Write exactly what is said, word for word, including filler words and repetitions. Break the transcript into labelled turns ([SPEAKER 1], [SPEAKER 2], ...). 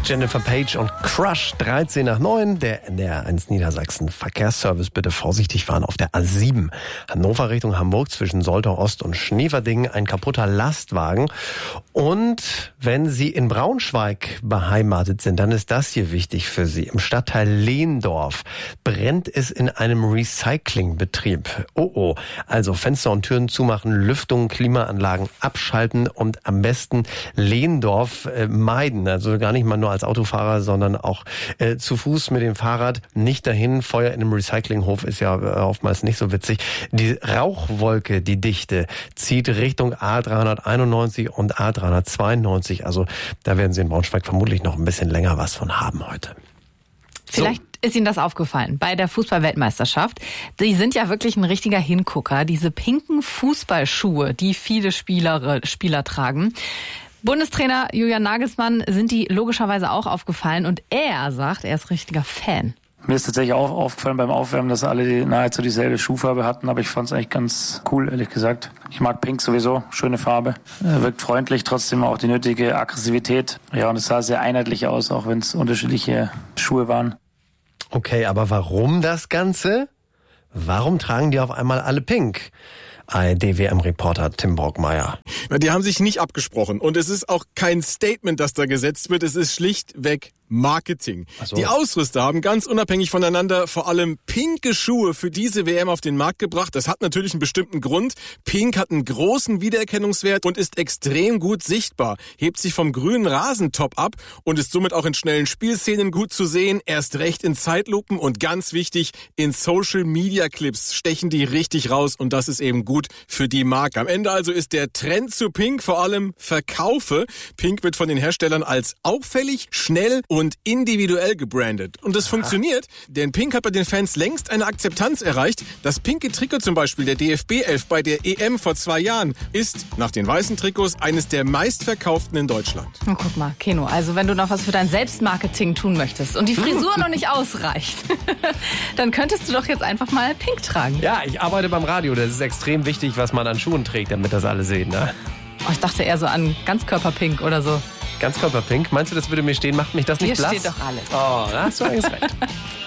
[SPEAKER 1] Jennifer Page und Crush, dreizehn nach neun. Der N D R eins Niedersachsen Verkehrsservice, bitte vorsichtig fahren auf der A sieben. Hannover Richtung Hamburg zwischen Soltau Ost und Schneverdingen ein kaputter Lastwagen. Und wenn Sie in Braunschweig beheimatet sind, dann ist das hier wichtig für Sie. Im Stadtteil Lehndorf brennt es in einem Recyclingbetrieb. Oh oh, also Fenster und Türen zumachen, Lüftung, Klimaanlagen abschalten und am besten Lehndorf äh, meiden. Also gar nicht mal nur als Autofahrer, sondern auch äh, zu Fuß mit dem Fahrrad. Nicht dahin. Feuer in einem Recyclinghof ist ja äh, oftmals nicht so witzig. Die Rauchwolke, die Dichte, zieht Richtung A dreihunderteinundneunzig und A dreihundertzweiundneunzig. Also da werden Sie in Braunschweig vermutlich noch ein bisschen länger was von haben heute.
[SPEAKER 2] Vielleicht so. Ist Ihnen das aufgefallen bei der Fußball-Weltmeisterschaft? Die sind ja wirklich ein richtiger Hingucker. Diese pinken Fußballschuhe, die viele Spieler, Spieler tragen. Bundestrainer Julian Nagelsmann sind die logischerweise auch aufgefallen und er sagt, er ist richtiger Fan.
[SPEAKER 3] Mir ist tatsächlich auch aufgefallen beim Aufwärmen, dass alle die nahezu dieselbe Schuhfarbe hatten, aber ich fand es eigentlich ganz cool, ehrlich gesagt. Ich mag Pink sowieso, schöne Farbe. Er wirkt freundlich, trotzdem auch die nötige Aggressivität. Ja, und es sah sehr einheitlich aus, auch wenn es unterschiedliche Schuhe waren.
[SPEAKER 1] Okay, aber warum das Ganze? Warum tragen die auf einmal alle pink? A R D-W M-Reporter Tim Brockmeier.
[SPEAKER 4] Die haben sich nicht abgesprochen und es ist auch kein Statement, das da gesetzt wird. Es ist schlichtweg Marketing. So. Die Ausrüster haben ganz unabhängig voneinander vor allem pinke Schuhe für diese W M auf den Markt gebracht. Das hat natürlich einen bestimmten Grund. Pink hat einen großen Wiedererkennungswert und ist extrem gut sichtbar. Hebt sich vom grünen Rasentop ab und ist somit auch in schnellen Spielszenen gut zu sehen. Erst recht in Zeitlupen und ganz wichtig, in Social-Media-Clips stechen die richtig raus und das ist eben gut für die Marke. Am Ende also ist der Trend zu Pink vor allem Verkaufe. Pink wird von den Herstellern als auffällig, schnell und und individuell gebrandet. Und das funktioniert, denn Pink hat bei den Fans längst eine Akzeptanz erreicht. Das pinke Trikot zum Beispiel der D F B elf bei der E M vor zwei Jahren ist nach den weißen Trikots eines der meistverkauften in Deutschland.
[SPEAKER 2] Oh, guck mal, Keno, also wenn du noch was für dein Selbstmarketing tun möchtest und die Frisur noch nicht ausreicht, dann könntest du doch jetzt einfach mal Pink tragen.
[SPEAKER 1] Ja, ich arbeite beim Radio. Das ist extrem wichtig, was man an Schuhen trägt, damit das alle sehen. Ne?
[SPEAKER 2] Oh, ich dachte eher so an Ganzkörperpink oder so.
[SPEAKER 1] Ganzkörperpink? Meinst du, das würde mir stehen? Macht mich das nicht
[SPEAKER 2] Hier
[SPEAKER 1] blass?
[SPEAKER 2] Hier steht doch alles.
[SPEAKER 1] Oh, da hast du eigentlich recht.